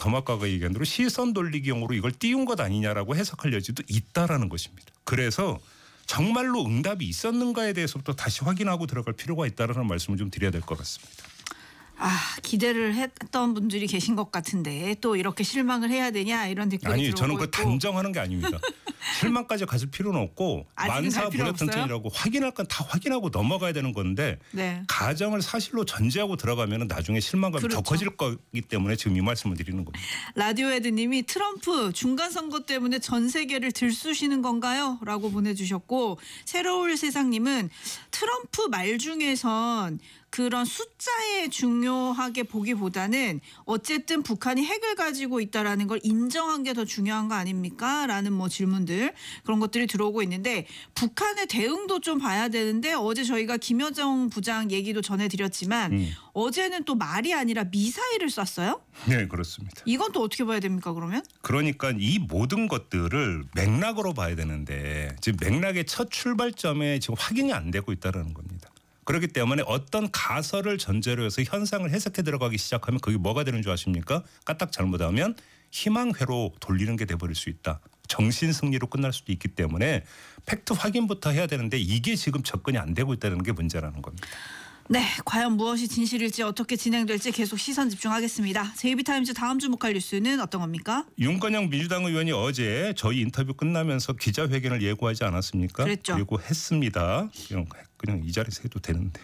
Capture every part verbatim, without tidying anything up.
더마카가 얘기한 대로 시선 돌리기용으로 이걸 띄운 것 아니냐라고 해석할 여지도 있다라는 것입니다. 그래서 정말로 응답이 있었는가에 대해서부터 다시 확인하고 들어갈 필요가 있다라는 말씀을 좀 드려야 될 것 같습니다. 아, 기대를 했던 분들이 계신 것 같은데 또 이렇게 실망을 해야 되냐 이런 댓글이 아니 들어오고 저는 그 있고. 단정하는 게 아닙니다. 실망까지 갔을 필요는 없고 만사 불협통천이라고 확인할 건 다 확인하고 넘어가야 되는 건데 네. 가정을 사실로 전제하고 들어가면 나중에 실망감이 그렇죠. 더 커질 거기 때문에 지금 이 말씀을 드리는 겁니다. 라디오헤드님이 트럼프 중간선거 때문에 전 세계를 들쑤시는 건가요? 라고 보내주셨고 새로울 세상님은 트럼프 말 중에선 그런 숫자에 중요하게 보기보다는 어쨌든 북한이 핵을 가지고 있다라는 걸 인정한 게 더 중요한 거 아닙니까? 라는 뭐 질문들 그런 것들이 들어오고 있는데 북한의 대응도 좀 봐야 되는데 어제 저희가 김여정 부장 얘기도 전해드렸지만 음. 어제는 또 말이 아니라 미사일을 쐈어요? 네, 그렇습니다. 이건 또 어떻게 봐야 됩니까 그러면? 그러니까 이 모든 것들을 맥락으로 봐야 되는데 지금 맥락의 첫 출발점에 지금 확인이 안 되고 있다는 겁니다. 그렇기 때문에 어떤 가설을 전제로 해서 현상을 해석해 들어가기 시작하면 그게 뭐가 되는 줄 아십니까? 까딱 잘못하면 희망회로 돌리는 게 돼버릴 수 있다. 정신승리로 끝날 수도 있기 때문에 팩트 확인부터 해야 되는데 이게 지금 접근이 안 되고 있다는 게 문제라는 겁니다. 네, 과연 무엇이 진실일지 어떻게 진행될지 계속 시선 집중하겠습니다. 제이비타임즈 다음 주목할 뉴스는 어떤 겁니까? 윤건영 민주당 의원이 어제 저희 인터뷰 끝나면서 기자회견을 예고하지 않았습니까? 그랬죠. 예고했습니다. 그냥, 그냥 이 자리에서 해도 되는데.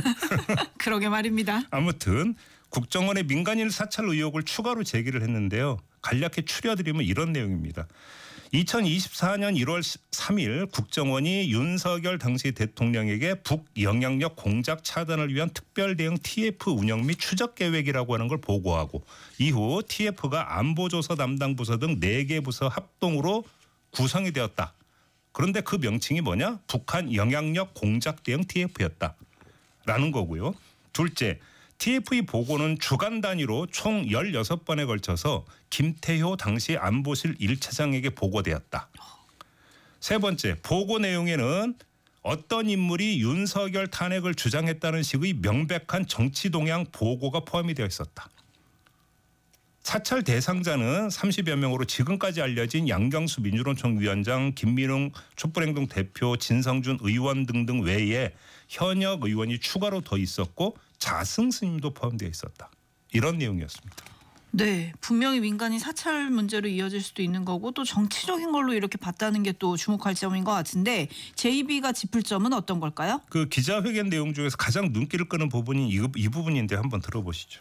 그러게 말입니다. 아무튼 국정원의 민간인 사찰 의혹을 추가로 제기를 했는데요. 간략히 추려드리면 이런 내용입니다. 이천이십사년 일월 삼일 국정원이 윤석열 당시 대통령에게 북영향력 공작 차단을 위한 특별대응 티에프 운영 및 추적 계획이라고 하는 걸 보고하고 이후 티에프가 안보조사 담당 부서 등 네 개 부서 합동으로 구성이 되었다. 그런데 그 명칭이 뭐냐? 북한 영향력 공작 대응 티에프였다라는 거고요. 둘째, 티에프의 보고는 주간 단위로 총 열여섯 번에 걸쳐서 김태효 당시 안보실 일 차장에게 보고되었다. 세 번째, 보고 내용에는 어떤 인물이 윤석열 탄핵을 주장했다는 식의 명백한 정치 동향 보고가 포함이 되어 있었다. 사찰 대상자는 삼십여 명으로 지금까지 알려진 양경수 민주노총 위원장, 김민웅 촛불행동 대표, 진성준 의원 등등 외에 현역 의원이 추가로 더 있었고 자승 스님도 포함되어 있었다. 이런 내용이었습니다. 네, 분명히 민간인 사찰 문제로 이어질 수도 있는 거고 또 정치적인 걸로 이렇게 봤다는 게 또 주목할 점인 것 같은데 제이비가 짚을 점은 어떤 걸까요? 그 기자회견 내용 중에서 가장 눈길을 끄는 부분이 이, 이 부분인데 한번 들어보시죠.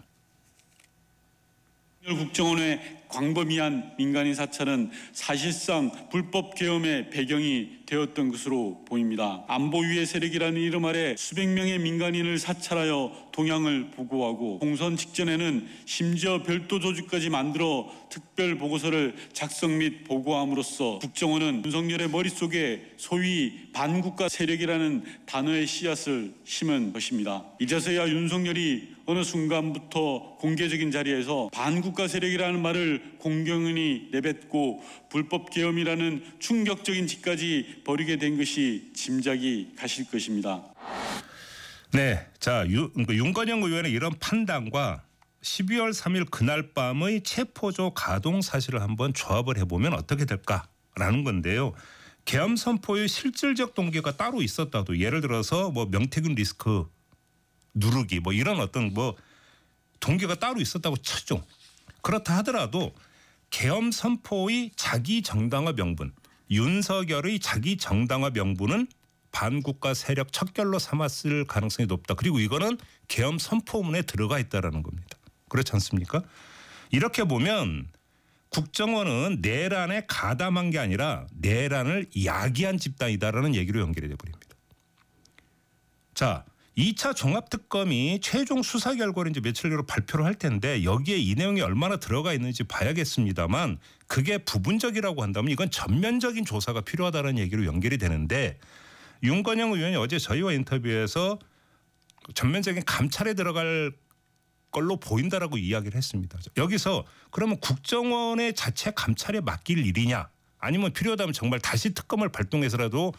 국정원의 광범위한 민간인 사찰은 사실상 불법 계엄의 배경이 되었던 것으로 보입니다. 안보위의 세력이라는 이름 아래 수백 명의 민간인을 사찰하여 동향을 보고하고 공선 직전에는 심지어 별도 조직까지 만들어 특별 보고서를 작성 및 보고함으로써 국정원은 윤석열의 머릿속에 소위 반국가 세력이라는 단어의 씨앗을 심은 것입니다. 이제서야 윤석열이 어느 순간부터 공개적인 자리에서 반국가 세력이라는 말을 공경연히 내뱉고 불법 계엄이라는 충격적인 짓까지 벌이게 된 것이 짐작이 가실 것입니다. 네, 자 유, 윤건영 의원의 이런 판단과 십이월 삼일 그날 밤의 체포조 가동 사실을 한번 조합을 해보면 어떻게 될까라는 건데요. 계엄 선포의 실질적 동기가 따로 있었다도 예를 들어서 뭐 명태균 리스크 누르기 뭐 이런 어떤 뭐 동기가 따로 있었다고 쳐죠. 그렇다 하더라도 계엄 선포의 자기 정당화 명분, 윤석열의 자기 정당화 명분은 반국가 세력 척결로 삼았을 가능성이 높다. 그리고 이거는 계엄 선포문에 들어가 있다라는 겁니다. 그렇지 않습니까? 이렇게 보면 국정원은 내란에 가담한 게 아니라 내란을 야기한 집단이다라는 얘기로 연결이 돼버립니다. 자, 이 차 종합특검이 최종 수사 결과를 이제 며칠 뒤로 발표를 할 텐데 여기에 이 내용이 얼마나 들어가 있는지 봐야겠습니다만 그게 부분적이라고 한다면 이건 전면적인 조사가 필요하다는 얘기로 연결이 되는데 윤건영 의원이 어제 저희와 인터뷰에서 전면적인 감찰에 들어갈 걸로 보인다라고 이야기를 했습니다. 여기서 그러면 국정원의 자체 감찰에 맡길 일이냐 아니면 필요하다면 정말 다시 특검을 발동해서라도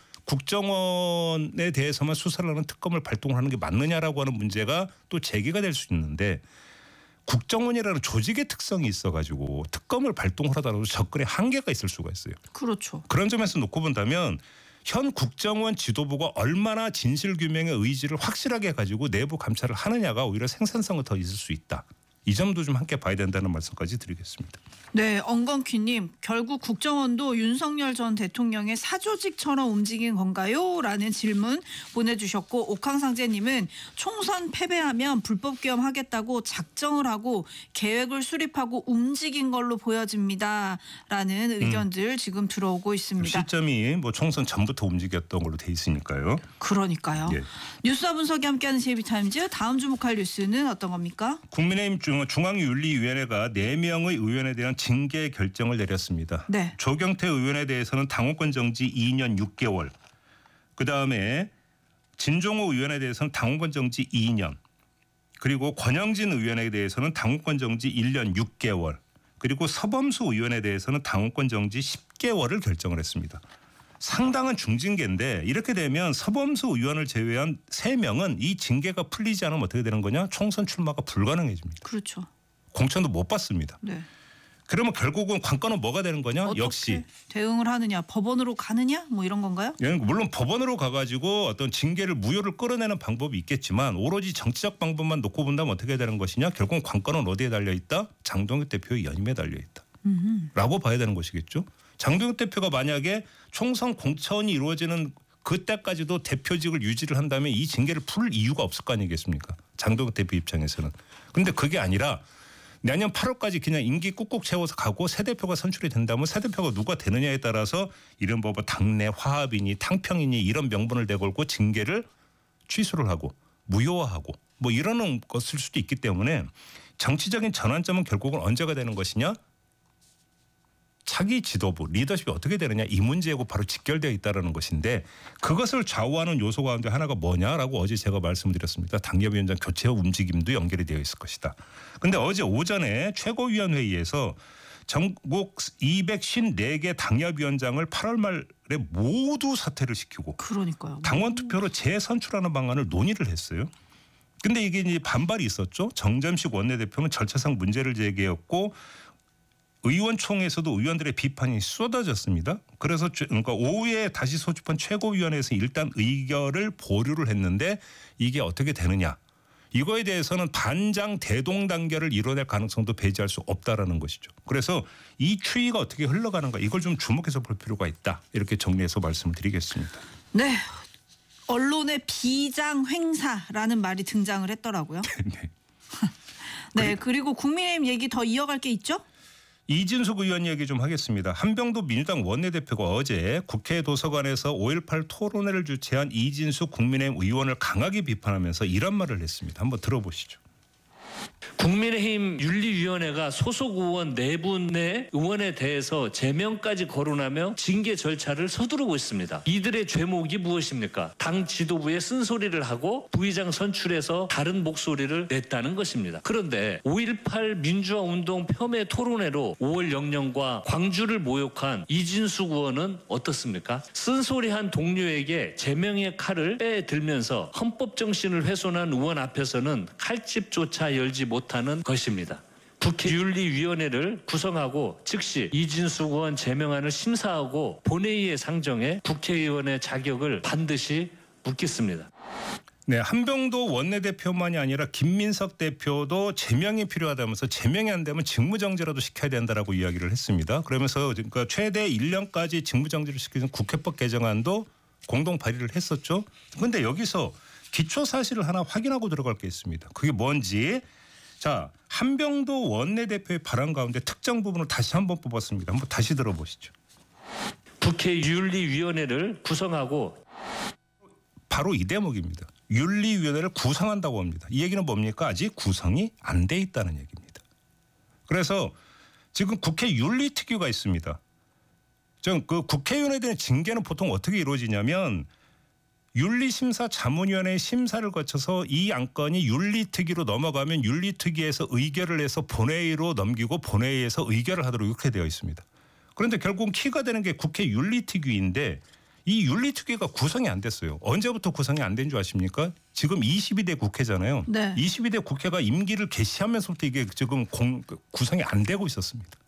국정원에 대해서만 수사를 하는 특검을 발동하는 게 맞느냐라고 하는 문제가 또 제기가 될 수 있는데 국정원이라는 조직의 특성이 있어가지고 특검을 발동을 하더라도 접근에 한계가 있을 수가 있어요. 그렇죠. 그런 점에서 놓고 본다면 현 국정원 지도부가 얼마나 진실규명의 의지를 확실하게 가지고 내부 감찰을 하느냐가 오히려 생산성은 더 있을 수 있다. 이 점도 좀 함께 봐야 된다는 말씀까지 드리겠습니다. 네, 엉겅퀴님 결국 국정원도 윤석열 전 대통령의 사조직처럼 움직인 건가요? 라는 질문 보내주셨고 옥황상제님은 총선 패배하면 불법 계엄하겠다고 작정을 하고 계획을 수립하고 움직인 걸로 보여집니다. 라는 의견들 음. 지금 들어오고 있습니다. 시점이 뭐 총선 전부터 움직였던 걸로 돼 있으니까요. 그러니까요. 예. 뉴스와 분석이 함께하는 제이비타임즈 다음 주목할 뉴스는 어떤 겁니까? 국민의힘 중 중앙윤리위원회가 네 명의 의원에 대한 징계 결정을 내렸습니다. 네. 조경태 의원에 대해서는 당원권 정지 이 년 육 개월, 그다음에 진종호 의원에 대해서는 당원권 정지 이 년, 그리고 권영진 의원에 대해서는 당원권 정지 일 년 육 개월, 그리고 서범수 의원에 대해서는 당원권 정지 십 개월을 결정을 했습니다. 상당한 중징계인데 이렇게 되면 서범수 의원을 제외한 세 명은 이 징계가 풀리지 않으면 어떻게 되는 거냐? 총선 출마가 불가능해집니다. 그렇죠. 공천도 못 받습니다. 네. 그러면 결국은 관건은 뭐가 되는 거냐? 어떻게 역시 대응을 하느냐, 법원으로 가느냐, 뭐 이런 건가요? 물론 법원으로 가가지고 어떤 징계를 무효를 끌어내는 방법이 있겠지만 오로지 정치적 방법만 놓고 본다면 어떻게 되는 것이냐? 결국은 관건은 어디에 달려 있다? 장동혁 대표의 연임에 달려 있다. 음흠. 라고 봐야 되는 것이겠죠. 장동혁 대표가 만약에 총선 공천이 이루어지는 그때까지도 대표직을 유지를 한다면 이 징계를 풀 이유가 없을 거 아니겠습니까? 장동혁 대표 입장에서는. 그런데 그게 아니라 내년 팔월까지 그냥 임기 꾹꾹 채워서 가고 새 대표가 선출이 된다면 새 대표가 누가 되느냐에 따라서 이른바 당내 화합이니 탕평이니 이런 명분을 내걸고 징계를 취소를 하고 무효화하고 뭐 이러는 것일 수도 있기 때문에 정치적인 전환점은 결국은 언제가 되는 것이냐? 차기 지도부, 리더십이 어떻게 되느냐 이 문제하고 바로 직결되어 있다는 것인데 그것을 좌우하는 요소 가운데 하나가 뭐냐라고 어제 제가 말씀드렸습니다. 당협위원장 교체 움직임도 연결이 되어 있을 것이다. 그런데 어제 오전에 최고위원회의에서 전국 이백오십사 개 당협위원장을 팔월 말에 모두 사퇴를 시키고 그러니까요. 당원 투표로 재선출하는 방안을 논의를 했어요. 근데 이게 이제 반발이 있었죠. 정점식 원내대표는 절차상 문제를 제기했고 의원총회에서도 의원들의 비판이 쏟아졌습니다. 그래서 그러니까 오후에 다시 소집한 최고위원회에서 일단 의결을 보류를 했는데 이게 어떻게 되느냐. 이거에 대해서는 반장 대동단결을 이뤄낼 가능성도 배제할 수 없다라는 것이죠. 그래서 이 추이가 어떻게 흘러가는가 이걸 좀 주목해서 볼 필요가 있다. 이렇게 정리해서 말씀을 드리겠습니다. 네. 언론의 비장 횡사라는 말이 등장을 했더라고요. 네. 네. 그리고 국민의힘 얘기 더 이어갈 게 있죠? 이진숙 의원 얘기 좀 하겠습니다. 한병도 민주당 원내대표가 어제 국회 도서관에서 오일팔 토론회를 주최한 이진숙 국민의힘 의원을 강하게 비판하면서 이런 말을 했습니다. 한번 들어보시죠. 국민의힘 윤리위원회가 소속 의원 네 분의 의원에 대해서 제명까지 거론하며 징계 절차를 서두르고 있습니다. 이들의 죄목이 무엇입니까? 당 지도부에 쓴소리를 하고 부의장 선출해서 다른 목소리를 냈다는 것입니다. 그런데 오일팔 민주화운동 폄훼 토론회로 오월 영령과 광주를 모욕한 이진숙 의원은 어떻습니까? 쓴소리한 동료에게 제명의 칼을 빼들면서 헌법 정신을 훼손한 의원 앞에서는 칼집조차 열지 못하는 것입니다. 국회 윤리위원회를 구성하고 즉시 이진숙 의원 제명안을 심사하고 본회의에 상정해 국회의원의 자격을 반드시 묻겠습니다. 네, 한병도 원내대표만이 아니라 김민석 대표도 제명이 필요하다면서 제명이 안 되면 직무정지라도 시켜야 된다라고 이야기를 했습니다. 그러면서 그러니까 최대 일 년까지 직무정지를 시키는 국회법 개정안도 공동 발의를 했었죠. 그런데 여기서 기초 사실을 하나 확인하고 들어갈 게 있습니다. 그게 뭔지. 자, 한병도 원내대표의 발언 가운데 특정 부분을 다시 한번 뽑았습니다. 한번 다시 들어보시죠. 국회 윤리위원회를 구성하고 바로 이 대목입니다. 윤리위원회를 구성한다고 합니다. 이 얘기는 뭡니까? 아직 구성이 안 돼 있다는 얘기입니다. 그래서 지금 국회 윤리특위가 있습니다. 좀 그 국회의원에 대한 징계는 보통 어떻게 이루어지냐면 윤리심사 자문위원회의 심사를 거쳐서 이 안건이 윤리특위로 넘어가면 윤리특위에서 의결을 해서 본회의로 넘기고 본회의에서 의결을 하도록 이렇게 되어 있습니다. 그런데 결국 키가 되는 게 국회 윤리특위인데 이 윤리특위가 구성이 안 됐어요. 언제부터 구성이 안 된 줄 아십니까? 지금 이십이 대 국회잖아요. 네. 이십이 대 국회가 임기를 개시하면서부터 이게 지금 공, 구성이 안 되고 있었습니다.